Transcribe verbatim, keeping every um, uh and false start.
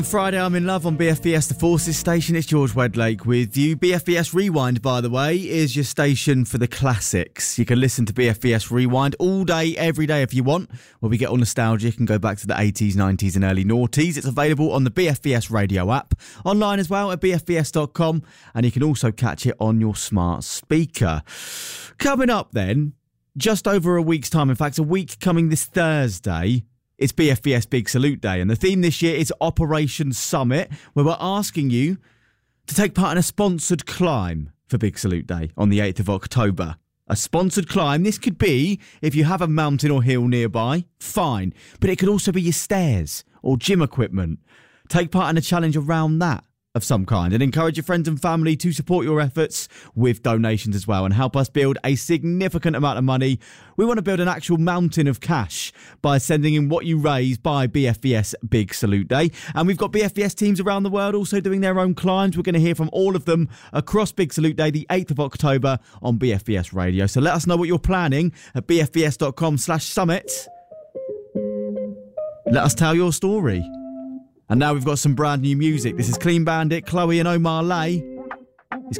Friday, I'm in love on B F B S, the Forces station. It's George Wedlake with you. B F B S Rewind, by the way, is your station for the classics. You can listen to B F B S Rewind all day, every day if you want, where we get all nostalgic and go back to the eighties, nineties and early noughties. It's available on the B F B S radio app, online as well at b f b s dot com, and you can also catch it on your smart speaker. Coming up then, just over a week's time, in fact, a week coming this Thursday, it's B F B S Big Salute Day, and the theme this year is Operation Summit, where we're asking you to take part in a sponsored climb for Big Salute Day on the eighth of October. A sponsored climb. This could be, if you have a mountain or hill nearby, fine, but it could also be your stairs or gym equipment. Take part in a challenge around that of some kind, and encourage your friends and family to support your efforts with donations as well and help us build a significant amount of money. We want to build an actual mountain of cash by sending in what you raise by B F B S Big Salute Day. And we've got B F B S teams around the world also doing their own climbs. We're going to hear from all of them across Big Salute Day, the eighth of October on B F B S Radio. So let us know what you're planning at b f b s dot com slash summit. Let us tell your story. And now we've got some brand new music. This is Clean Bandit, Chloe and Omar Lay. It's